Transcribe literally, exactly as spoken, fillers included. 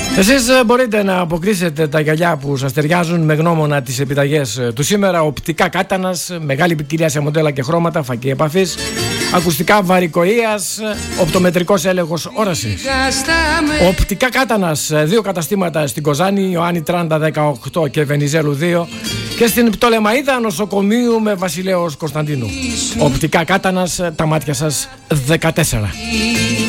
Εσείς μπορείτε να αποκτήσετε τα γυαλιά που σας ταιριάζουν με γνώμονα τις επιταγές του σήμερα. Οπτικά κάτανας, μεγάλη ποικιλία σε μοντέλα και χρώματα, φακή επαφής, ακουστικά βαρικοΐας, οπτομετρικός έλεγχος όρασης. Οπτικά κάτανας, δύο καταστήματα στην Κοζάνη, Ιωάννη Τράντα δεκαοκτώ και Βενιζέλου δύο, και στην Πτολεμαΐδα νοσοκομείου με Βασιλέως Κωνσταντίνου. Οπτικά κάτανας, τα μάτια σας δεκατέσσερα.